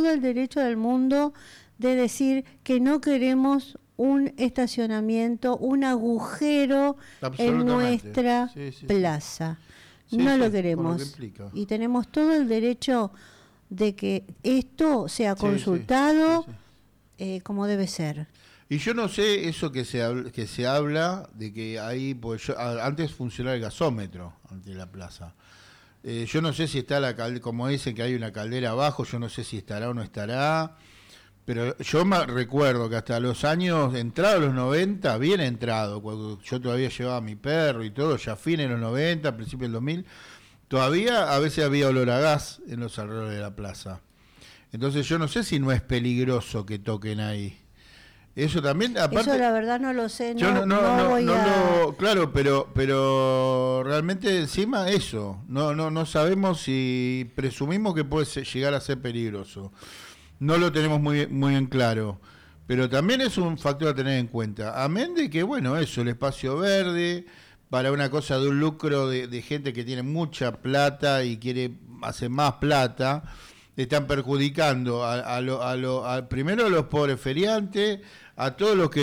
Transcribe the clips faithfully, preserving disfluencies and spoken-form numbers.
todo el derecho del mundo de decir que no queremos un estacionamiento, un agujero en nuestra sí, sí, plaza. Sí, no sí, lo queremos. Lo y tenemos todo el derecho de que esto sea consultado sí, sí, sí, sí. Eh, como debe ser. Y yo no sé eso que se habla, que se habla de que ahí, pues yo, antes funcionaba el gasómetro ante la plaza. Eh, yo no sé si está la caldera, como dicen que hay una caldera abajo, yo no sé si estará o no estará. Pero yo me recuerdo que hasta los años, entrados los noventa, bien entrado, cuando yo todavía llevaba a mi perro y todo, ya fines de los noventa, principios del dos mil, todavía a veces había olor a gas en los alrededores de la plaza. Entonces yo no sé si no es peligroso que toquen ahí. Eso también, aparte... Eso la verdad no lo sé, no, yo no, no, no, no, voy no a... lo, claro, pero pero realmente encima eso, no no no sabemos si presumimos que puede ser, llegar a ser peligroso. No lo tenemos muy, muy en claro, pero también es un factor a tener en cuenta. Amén de que, bueno, eso, el espacio verde, para una cosa de un lucro de, de gente que tiene mucha plata y quiere hacer más plata, están perjudicando a, a lo, a lo, a, primero a los pobres feriantes, a todos los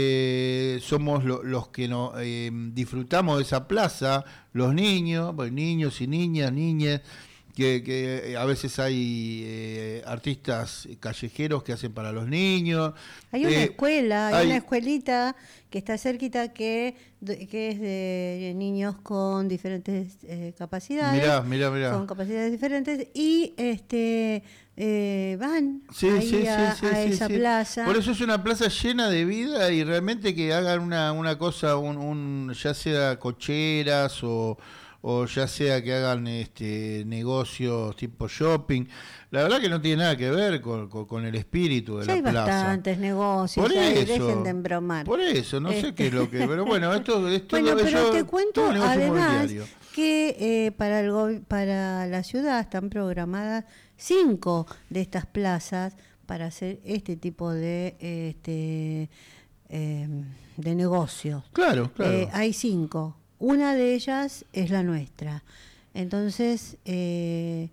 que eh, somos lo, los que no, eh, disfrutamos de esa plaza, los niños, pues, niños y niñas, niñas, Que, que a veces hay eh, artistas callejeros que hacen para los niños. Hay una eh, escuela, hay, hay una escuelita que está cerquita que, que es de niños con diferentes eh, capacidades. Mirá, mirá, mirá. Con capacidades diferentes y este eh, van sí, ahí sí, a, sí, a sí, esa sí. plaza. Por eso es una plaza llena de vida y realmente que hagan una, una cosa, un, un ya sea cocheras o... o ya sea que hagan este negocios tipo shopping, la verdad que no tiene nada que ver con, con, con el espíritu de ya la hay plaza. Bastantes negocios, por ya eso, dejen de embromar. Por eso, no este... sé qué es lo que... Pero bueno, esto es todo... Bueno, pero yo, te cuento además inmobiliario. que eh, para, el, para la ciudad están programadas cinco de estas plazas para hacer este tipo de... este eh, de negocios. Claro, claro. Eh, hay cinco. Una de ellas es la nuestra. Entonces, eh,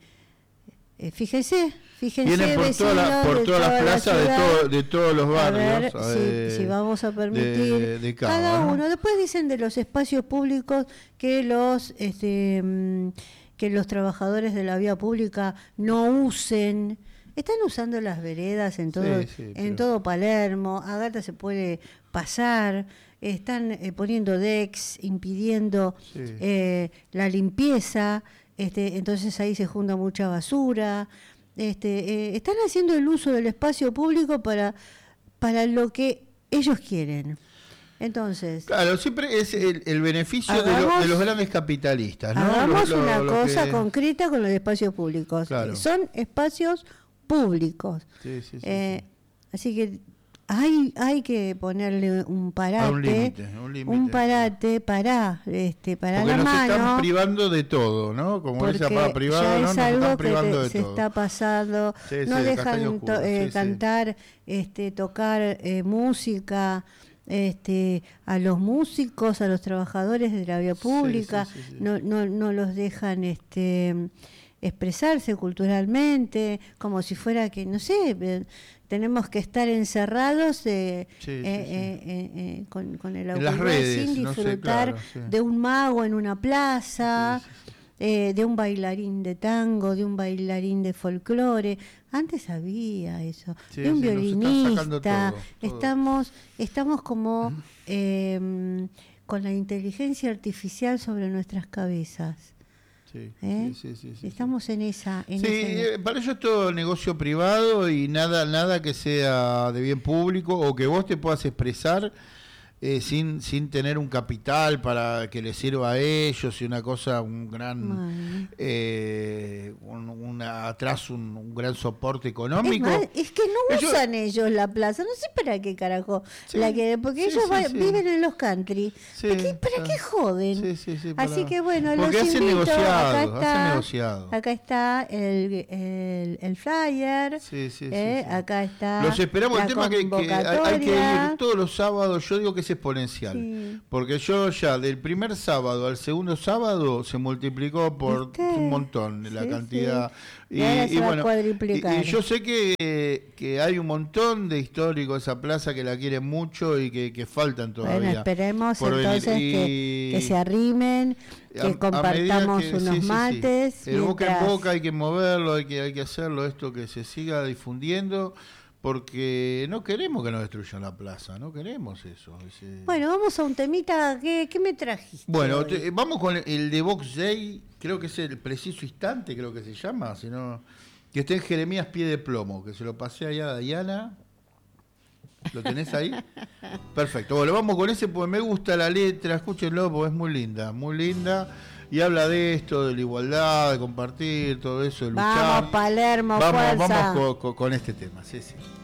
eh, fíjense, fíjense, vienen por vecinos todas la, por de todas toda las plazas la de, ciudad, todo, de todos los barrios. A ver eh, si, si vamos a permitir de, de Cava, cada ¿no? uno. Después dicen de los espacios públicos que los este, que los trabajadores de la vía pública no usen. Están usando las veredas en todo, sí, sí, en pero... todo Palermo. Agartha se puede pasar. Están eh, poniendo decks, impidiendo sí. eh, la limpieza. Este, entonces ahí se junta mucha basura. Este, eh, están haciendo el uso del espacio público para para lo que ellos quieren. Entonces, claro, siempre es el, el beneficio hagamos, de, lo, de los grandes capitalistas, ¿no? Hagamos lo, lo, una lo cosa que... concreta con los espacios públicos. Claro. Son espacios públicos. Sí, sí, sí, eh, sí. Así que hay hay que ponerle un parate, un límite, un límite. Un parate para este para porque la nos mano. están privando de todo, ¿no? Como porque dice para privado, ya ¿no? es Nos algo están que privando te, de se todo. está pasando, sí, no sí, dejan to, eh, sí, cantar, sí. este tocar eh, música. Este, a los músicos, a los trabajadores de la vía pública, sí, sí, sí, sí. No, no, no los dejan este, expresarse culturalmente, como si fuera que, no sé, tenemos que estar encerrados eh, sí, eh, sí, eh, sí. Eh, eh, con, con el auricular redes, sin disfrutar no sé, claro, sí. de un mago en una plaza. Sí, sí, sí. Eh, de un bailarín de tango, de un bailarín de folclore. Antes había eso, sí, de un sí, violinista. Todo, todo. Estamos, estamos como eh, con la inteligencia artificial sobre nuestras cabezas. Sí, ¿Eh? sí, sí, sí, sí, estamos sí. en esa. En sí, ese... eh, para ello es todo negocio privado y nada, nada que sea de bien público o que vos te puedas expresar. Eh, sin sin tener un capital para que les sirva a ellos y una cosa, un gran eh, un, una, atrás un, un gran soporte económico. Es, más, es que no ellos, usan ellos la plaza, no sé para qué carajo, sí, la que porque sí, ellos sí, va, sí. viven en los country. Sí, ¿Para, qué, ¿Para claro. qué joden? Sí, sí, sí, para... Así que bueno, porque los hacen invito, negociado, acá está, hacen negociado. Acá está el, el, el flyer, sí, sí, eh, sí, sí. acá está los esperamos, la el tema que, que hay, hay que ir todos los sábados, yo digo que es exponencial. Sí. Porque yo ya del primer sábado al segundo sábado se multiplicó por ¿Viste? un montón la Sí, cantidad. sí. Y, ahora se va a y, cuadriplicar. y yo sé que, que hay un montón de históricos de esa plaza que la quieren mucho y que, que faltan todavía. Bueno, esperemos por venir. entonces Y- que, que se arrimen, que a- a compartamos medida que- unos sí, sí, sí. mates. El boca en mientras- boca hay que moverlo, hay que, hay que hacerlo, esto que se siga difundiendo, porque no queremos que nos destruyan la plaza, no queremos eso. ese- Bueno, vamos a un temita. ¿Qué, qué me trajiste? Bueno, hoy? te- vamos con el de Box Day, creo que es el preciso instante, creo que se llama, si no, que está en Jeremías Pie de Plomo, que se lo pasé allá a Diana. ¿Lo tenés ahí? Perfecto. Bueno, vamos con ese porque me gusta la letra, escúchenlo porque es muy linda, muy linda. Y habla de esto, de la igualdad, de compartir, todo eso, de luchar. Vamos, Palermo, Vamos, fuerza. vamos con, con- con este tema, sí, sí.